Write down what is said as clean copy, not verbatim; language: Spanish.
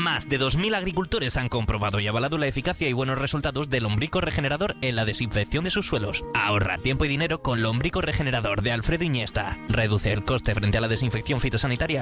Más de 2.000 agricultores han comprobado y avalado la eficacia y buenos resultados del Lombrico Regenerador en la desinfección de sus suelos. Ahorra tiempo y dinero con Lombrico Regenerador de Alfredo Iniesta. Reduce el coste frente a la desinfección fitosanitaria